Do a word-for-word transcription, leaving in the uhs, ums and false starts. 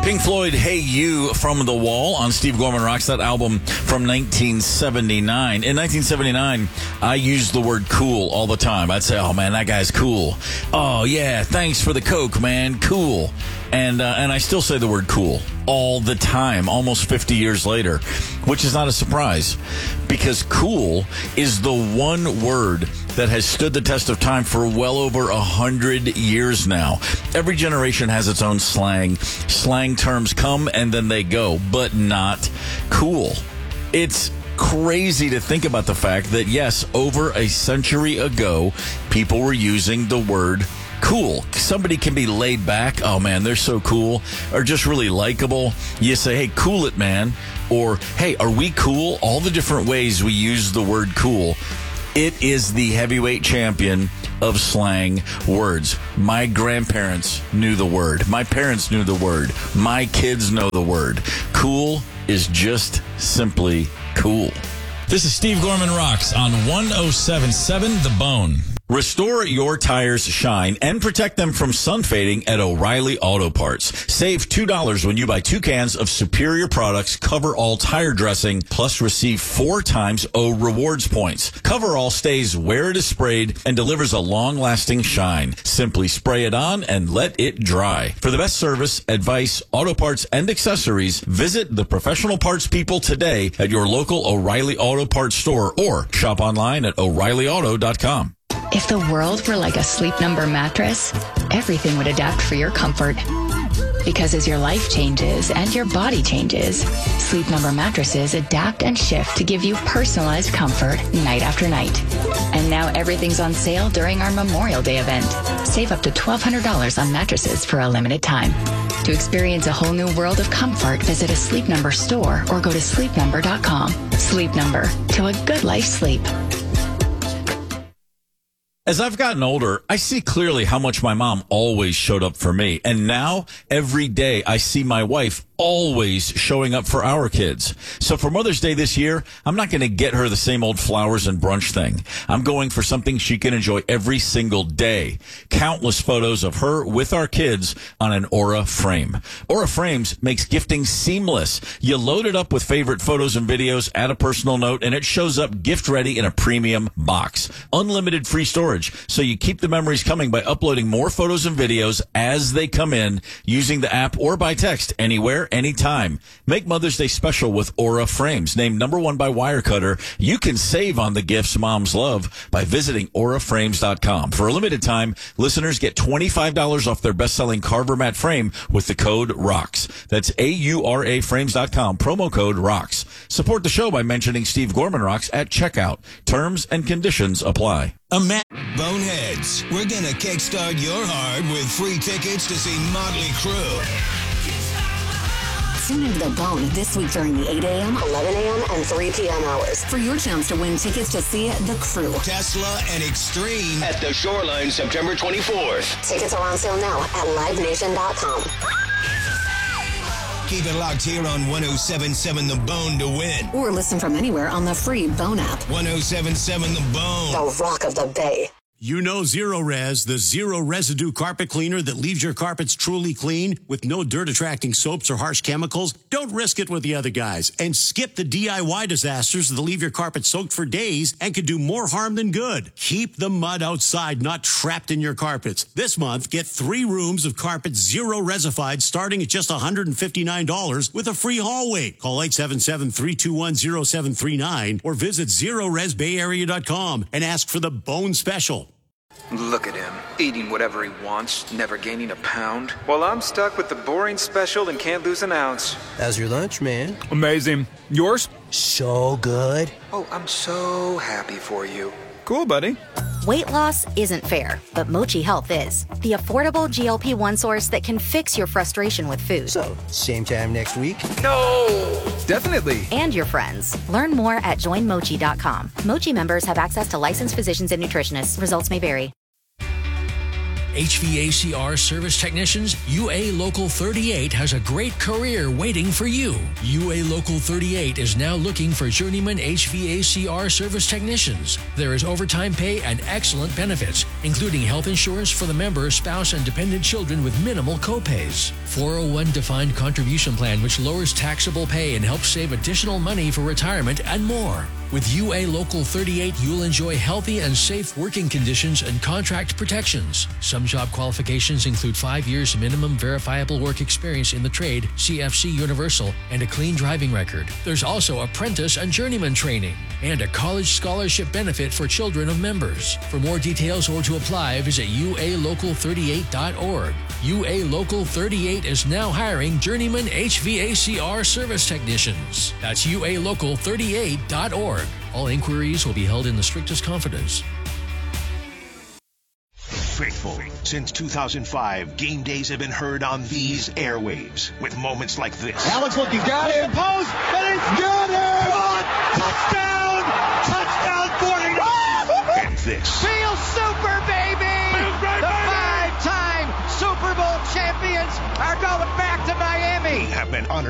Pink Floyd, Hey You, From the Wall on Steve Gorman Rocks, that album from nineteen seventy-nine. In nineteen seventy-nine, I used the word cool all the time. I'd say, oh, man, that guy's cool. Oh, yeah, thanks for the Coke, man. Cool. And uh, and I still say the word cool all the time, almost fifty years later, which is not a surprise because cool is the one word that has stood the test of time for well over a hundred years now. Every generation has its own slang. Slang terms come and then they go, but not cool. It's crazy to think about the fact that, yes, over a century ago, people were using the word cool. Somebody can be laid back. Oh, man, they're so cool. Or just really likable. You say, hey, cool it, man. Or, hey, are we cool? All the different ways we use the word cool. It is the heavyweight champion of slang words. My grandparents knew the word. My parents knew the word. My kids know the word. Cool is just simply cool. This is Steve Gorman Rocks on one oh seven point seven The Bone. Restore your tires' shine and protect them from sun fading at O'Reilly Auto Parts. Save two dollars when you buy two cans of superior products, Cover All tire dressing, plus receive four times O rewards points. Cover All stays where it is sprayed and delivers a long-lasting shine. Simply spray it on and let it dry. For the best service, advice, auto parts, and accessories, visit the professional parts people today at your local O'Reilly Auto Parts store or shop online at O'Reilly Auto dot com. If the world were like a Sleep Number mattress, everything would adapt for your comfort. Because as your life changes and your body changes, Sleep Number mattresses adapt and shift to give you personalized comfort night after night. And now everything's on sale during our Memorial Day event. Save up to twelve hundred dollars on mattresses for a limited time. To experience a whole new world of comfort, visit a Sleep Number store or go to sleep number dot com. Sleep Number, to a good life sleep. As I've gotten older, I see clearly how much my mom always showed up for me. And now, every day, I see my wife always showing up for our kids. So for Mother's Day this year, I'm not going to get her the same old flowers and brunch thing. I'm going for something she can enjoy every single day. Countless photos of her with our kids on an Aura frame. Aura Frames makes gifting seamless. You load it up with favorite photos and videos, add a personal note, and it shows up gift ready in a premium box. Unlimited free storage, so you keep the memories coming by uploading more photos and videos as they come in using the app or by text anywhere, anytime. Make Mother's Day special with Aura Frames. Named number one by Wirecutter. You can save on the gifts moms love by visiting aura frames dot com. For a limited time, listeners get twenty-five dollars off their best-selling Carver Mat frame with the code ROCKS. That's A U R A frames dot com, promo code ROCKS. Support the show by mentioning Steve Gorman Rocks at checkout. Terms and conditions apply. Ima- Boneheads, we're going to kickstart your heart with free tickets to see Motley Crue. Tune into The Bone this week during the eight a.m., eleven a.m., and three p.m. hours for your chance to win tickets to see The Crew. Tesla and Extreme at the Shoreline September twenty-fourth. Tickets are on sale now at live nation dot com. Keep it locked here on one oh seven point seven The Bone to win. Or listen from anywhere on the free Bone app. one oh seven point seven The Bone. The Rock of the Bay. You know Zero Res, the zero residue carpet cleaner that leaves your carpets truly clean with no dirt-attracting soaps or harsh chemicals. Don't risk it with the other guys and skip the D I Y disasters that leave your carpet soaked for days and can do more harm than good. Keep the mud outside, not trapped in your carpets. This month, get three rooms of carpet Zero Resified starting at just one hundred fifty-nine dollars with a free hallway. Call eight seven seven, three two one, zero seven three nine or visit zero res bay area dot com and ask for the Bone Special. Look at him, eating whatever he wants, never gaining a pound. While I'm stuck with the boring special and can't lose an ounce. How's your lunch, man? Amazing. Yours? So good. Oh, I'm so happy for you. Cool, buddy. Weight loss isn't fair, but Mochi Health is. The affordable G L P one source that can fix your frustration with food. So, same time next week? No! Definitely. And your friends. Learn more at join mochi dot com. Mochi members have access to licensed physicians and nutritionists. Results may vary. H V A C R service technicians, U A Local thirty-eight has a great career waiting for you. U A Local thirty-eight is now looking for journeyman H V A C R service technicians. There is overtime pay and excellent benefits, including health insurance for the member, spouse, and dependent children with minimal copays. four oh one defined contribution plan, which lowers taxable pay and helps save additional money for retirement and more. With U A Local thirty-eight, you'll enjoy healthy and safe working conditions and contract protections. Some job qualifications include five years minimum verifiable work experience in the trade, C F C Universal, and a clean driving record. There's also apprentice and journeyman training, and a college scholarship benefit for children of members. For more details or to apply, visit U A local thirty-eight dot org. U A Local thirty-eight is now hiring journeyman H V A C R service technicians. That's U A local thirty-eight dot org. All inquiries will be held in the strictest confidence. Faithful. Since two thousand five, game days have been heard on these airwaves with moments like this. Alex looking, got him. Post, and it's got him. On, touchdown, touchdown, forty-nine. And this. Feel super, baby. The five-time Super Bowl champions are going back to Miami. Have been honored